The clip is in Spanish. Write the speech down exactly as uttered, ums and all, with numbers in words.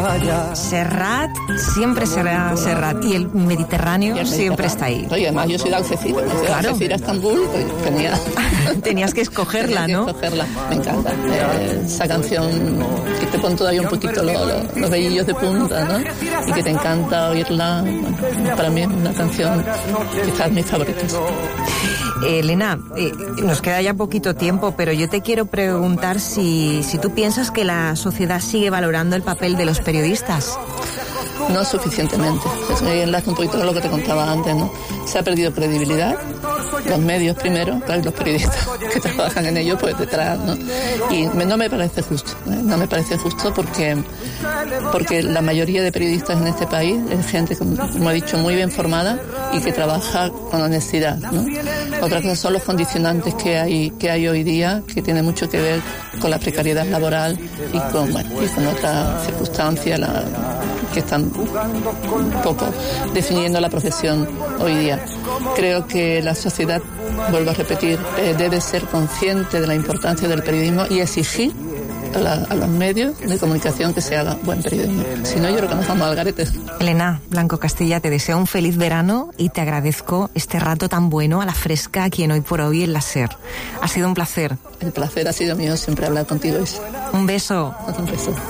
Serrat siempre será Serrat y el Mediterráneo, Y el siempre Mediterráneo. está ahí. Oye, además yo soy de Algeciras, de Claro. Algeciras a Estambul, pues tenía... Tenías que escogerla, tenía ¿no? que escogerla. Me encanta. Eh, esa canción que te pone todavía un poquito lo- lo- los velillos de punta, ¿no? Y que te encanta oírla. Bueno, para mí es una canción quizás mis favoritas. Eh, Elena, eh, nos queda ya poquito tiempo, pero yo te quiero preguntar si, si tú piensas que la sociedad sigue valorando el papel de los periodistas. No suficientemente. Se enlaza un poquito con lo que te contaba antes, ¿no? Se ha perdido credibilidad. Los medios primero, claro, y los periodistas que trabajan en ello, pues detrás, ¿no? Y me- no me parece justo, ¿eh? No me parece justo porque, porque la mayoría de periodistas en este país es gente, como, como he dicho, muy bien formada y que trabaja con honestidad, ¿no? Otra cosa son los condicionantes que hay, que hay hoy día, que tiene mucho que ver con la precariedad laboral y con, bueno, y con otras circunstancias la- que están un poco definiendo la profesión hoy día. Creo que la sociedad, vuelvo a repetir, eh, debe ser consciente de la importancia del periodismo y exigir a, la- a los medios de comunicación que se haga buen periodismo. Si no, yo creo que nos vamos al garete. Elena Blanco Castilla, te deseo un feliz verano y te agradezco este rato tan bueno a la fresca aquí en Hoy por Hoy en la SER. Ha sido un placer. El placer ha sido mío siempre hablar contigo, Isa. Un beso. Un beso.